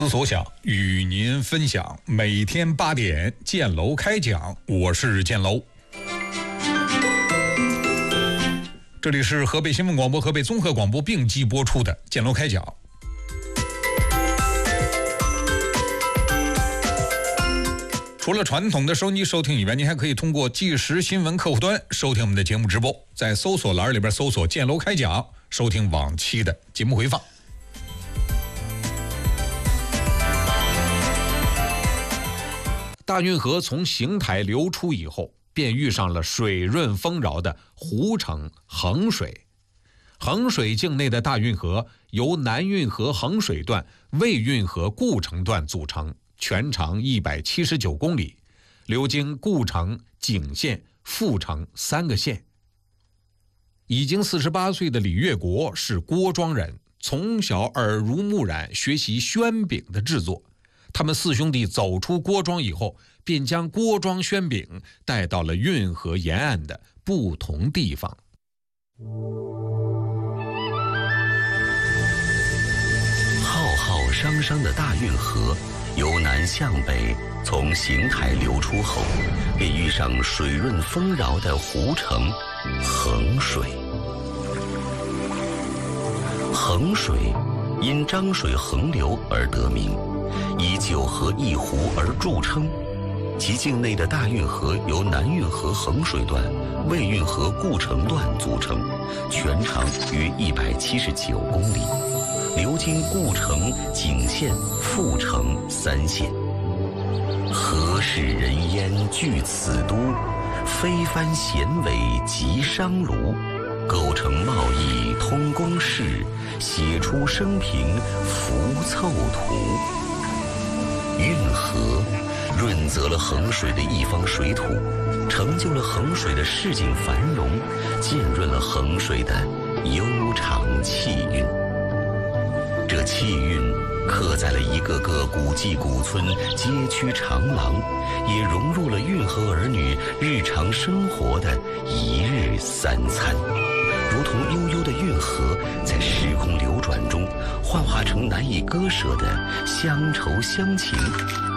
所想与您分享，每天8点建楼开讲，我是建楼。这里是河北新闻广播、河北综合广播并机播出的建楼开讲。除了传统的收音机收听以外，您还可以通过即时新闻客户端收听我们的节目直播，在搜索栏里边搜索建楼开讲，收听往期的节目回放。大运河从邢台流出以后，便遇上了水润丰饶的湖城衡水。衡水境内的大运河由南运河衡水段、魏运河故城段组成，全长179公里，流经故城、景县、阜城3个县。已经48岁的李月国是郭庄人，从小耳濡目染学习宣饼的制作。他们4兄弟走出郭庄以后，便将郭庄宣饼带到了运河沿岸的不同地方。 浩浩汤汤的大运河由南向北从邢台流出后，便遇上水润丰饶的湖城衡水。衡水因漳水横流而得名，以9河1湖而著称。其境内的大运河由南运河衡水段、魏运河故城段组成，全长约179公里，流经故城、景县、阜城3县。何事人烟聚此都，非藩衔尾集商卢，构成贸易通公事，写出生平浮凑图。运河润泽了衡水的一方水土，成就了衡水的市井繁荣，浸润了衡水的悠长气韵。这气韵刻在了一个个古迹古村、街区长廊，也融入了运河儿女日常生活的一日3餐。如同悠悠的运河，在时空流转中幻化成难以割舍的乡愁乡情，